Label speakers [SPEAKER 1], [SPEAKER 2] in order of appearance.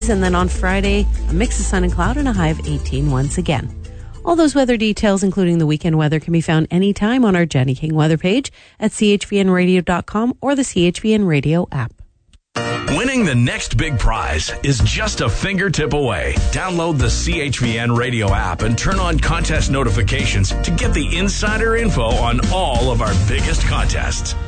[SPEAKER 1] And then on Friday, a mix of sun and cloud and a high of 18 once again. All those weather details, including the weekend weather, can be found anytime on our Jenny King weather page at chvnradio.com or the CHVN Radio app.
[SPEAKER 2] Winning the next big prize is just a fingertip away. Download the CHVN Radio app and turn on contest notifications to get the insider info on all of our biggest contests.